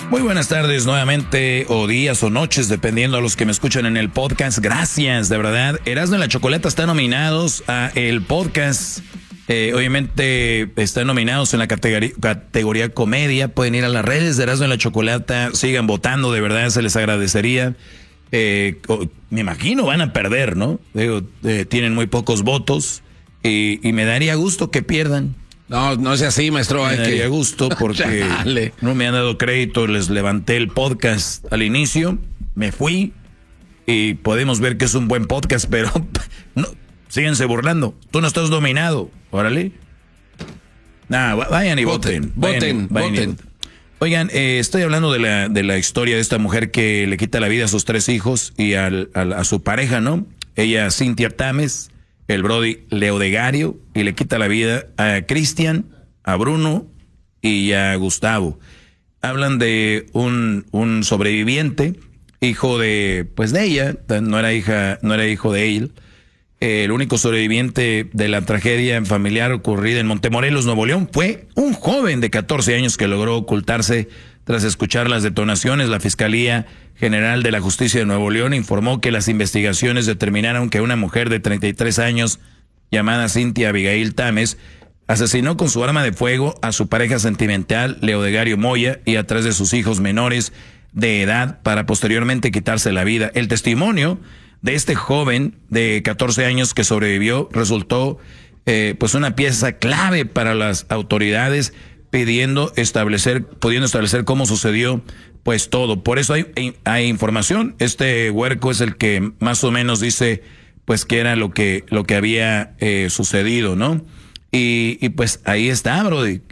Muy buenas tardes nuevamente, o días o noches, dependiendo a los que me escuchan en el podcast. Gracias, de verdad. Erasmo y la Chocolata están nominados a el podcast. Obviamente están nominados en la categoría comedia. Pueden ir a las redes de Erasmo y la Chocolata. Sigan votando, de verdad, se les agradecería. Me imagino van a perder, ¿no? Digo, tienen muy pocos votos y me daría gusto que pierdan. No sea así, maestro. Me daría gusto porque no me han dado crédito. Les levanté el podcast al inicio, me fui y podemos ver que es un buen podcast, pero no, síguense burlando. Tú no estás dominado, órale. Vayan y voten. Voten. Oigan, estoy hablando de la historia de esta mujer que le quita la vida a sus 3 hijos y a su pareja, ¿no? Ella, Cynthia Tames, el brody Leodegario, y le quita la vida a Cristian, a Bruno y a Gustavo. Hablan de un sobreviviente, hijo de ella, no era hijo de él. El único sobreviviente de la tragedia familiar ocurrida en Montemorelos, Nuevo León, fue un joven de 14 años que logró ocultarse tras escuchar las detonaciones. La Fiscalía General de la Justicia de Nuevo León informó que las investigaciones determinaron que una mujer de 33 años llamada Cynthia Abigail Tames asesinó con su arma de fuego a su pareja sentimental, Leodegario Moya, y a 3 de sus hijos menores de edad para posteriormente quitarse la vida. El testimonio de este joven de 14 años que sobrevivió resultó pues una pieza clave para las autoridades, pudiendo establecer cómo sucedió pues todo. Por eso hay información. Este huerco es el que más o menos dice pues que era lo que había sucedido, ¿no? Y pues ahí está, brody.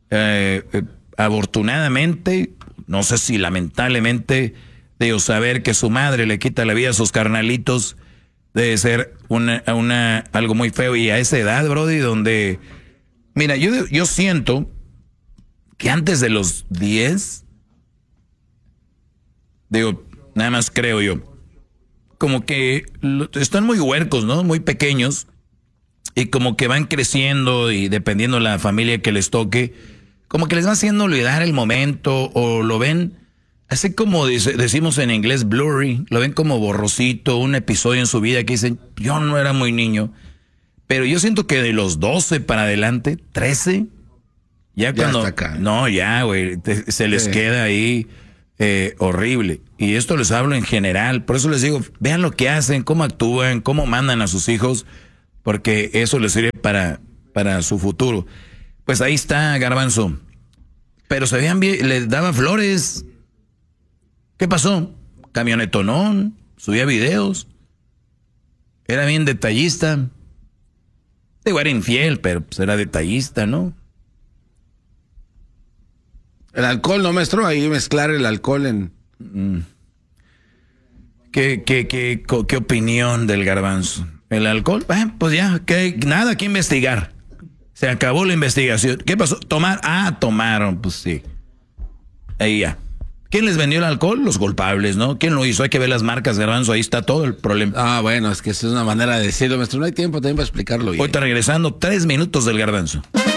Afortunadamente, no sé si lamentablemente, de saber que su madre le quita la vida a sus carnalitos debe ser algo muy feo. Y a esa edad, brody, donde, mira, yo siento que antes de los 10, nada más creo yo, como que están muy huercos, ¿no? Muy pequeños, y como que van creciendo y dependiendo de la familia que les toque, como que les va haciendo olvidar el momento, o lo ven así como decimos en inglés, blurry, lo ven como borrosito, un episodio en su vida que dicen, yo no era muy niño. Pero yo siento que de los 12 para adelante, 13, ya cuando... está acá. No, ya, güey, se les queda ahí horrible. Y esto les hablo en general, por eso les digo, vean lo que hacen, cómo actúan, cómo mandan a sus hijos, porque eso les sirve para su futuro. Pues ahí está, Garbanzo. Pero se veían bien, les daba flores. ¿Qué pasó? Camionetonón, subía videos, era bien detallista. Digo, era infiel, pero pues era detallista, ¿no? El alcohol, ¿no, maestro? Ahí mezclar el alcohol en... ¿Qué opinión del Garbanzo? ¿El alcohol? Pues ya, nada que investigar. Se acabó la investigación. ¿Qué pasó? Tomaron, pues sí. Ahí ya. ¿Quién les vendió el alcohol? Los culpables, ¿no? ¿Quién lo hizo? Hay que ver las marcas, Garbanzo, ahí está todo el problema. Bueno, es que esa es una manera de decirlo, maestro. No hay tiempo también para explicarlo bien. Ahorita regresando, 3 minutos del Garbanzo.